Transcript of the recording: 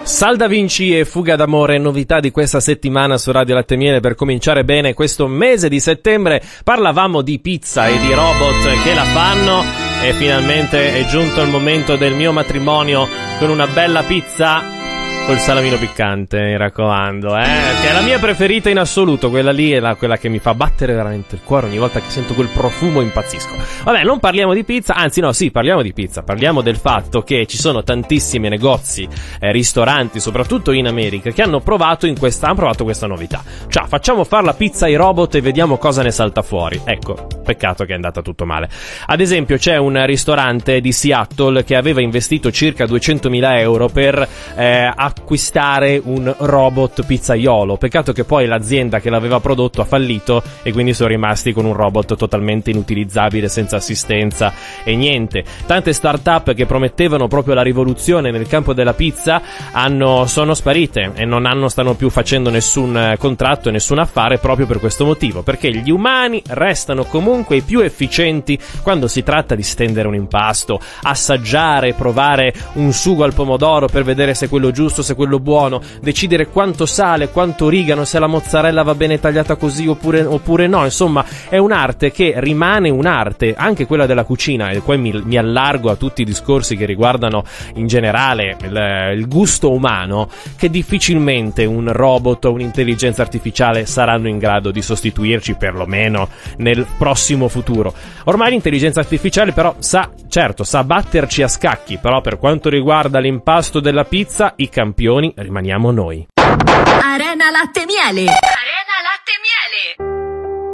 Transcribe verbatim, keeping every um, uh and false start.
Sal Da Vinci e Fuga d'amore, novità di questa settimana su Radio Latte e Miele per cominciare bene questo mese di settembre. Parlavamo di pizza e di robot che la fanno e finalmente è giunto il momento del mio matrimonio con una bella pizza col salamino piccante, mi raccomando, eh, che è la mia preferita in assoluto, quella lì è la, quella che mi fa battere veramente il cuore ogni volta che sento quel profumo impazzisco. Vabbè, non parliamo di pizza, anzi no, sì, parliamo di pizza, parliamo del fatto che ci sono tantissimi negozi, eh, ristoranti, soprattutto in America, che hanno provato in questa, hanno provato questa novità. Cioè, facciamo fare la pizza ai robot e vediamo cosa ne salta fuori. Ecco, peccato che è andata tutto male. Ad esempio, c'è un ristorante di Seattle che aveva investito circa duecentomila euro per eh, acquistare un robot pizzaiolo. Peccato che poi l'azienda che l'aveva prodotto ha fallito e quindi sono rimasti con un robot totalmente inutilizzabile, senza assistenza e niente. Tante start-up che promettevano proprio la rivoluzione nel campo della pizza hanno, sono sparite e non hanno, stanno più facendo nessun contratto e nessun affare proprio per questo motivo, perché gli umani restano comunque i più efficienti quando si tratta di stendere un impasto, assaggiare, provare un sugo al pomodoro per vedere se quello giusto, se quello buono, decidere quanto sale, quanto origano, se la mozzarella va bene tagliata così oppure, oppure no. Insomma, è un'arte che rimane un'arte, anche quella della cucina, e poi mi, mi allargo a tutti i discorsi che riguardano in generale il, il gusto umano, che difficilmente un robot o un'intelligenza artificiale saranno in grado di sostituirci, perlomeno nel prossimo futuro. Ormai l'intelligenza artificiale però sa, certo, sa batterci a scacchi, però per quanto riguarda l'impasto della pizza, i campioni rimaniamo noi. Arena Latte e Miele.